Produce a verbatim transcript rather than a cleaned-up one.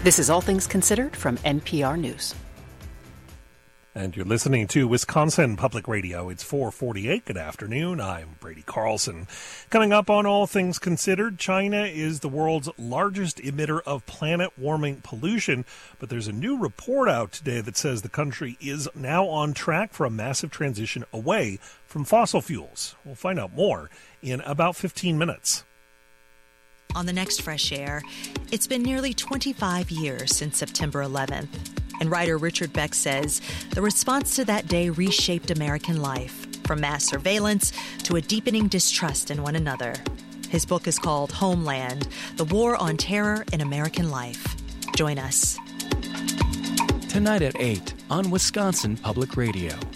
This is All Things Considered from N P R News. And you're listening to Wisconsin Public Radio. It's four forty-eight. Good afternoon. I'm Brady Carlson. Coming up on All Things Considered, China is the world's largest emitter of planet-warming pollution, but there's a new report out today that says the country is now on track for a massive transition away from fossil fuels. We'll find out more in about fifteen minutes. On the next Fresh Air, it's been nearly twenty-five years since September eleventh. And writer Richard Beck says the response to that day reshaped American life, from mass surveillance to a deepening distrust in one another. His book is called Homeland: The War on Terror in American Life. Join us. Tonight at eight on Wisconsin Public Radio.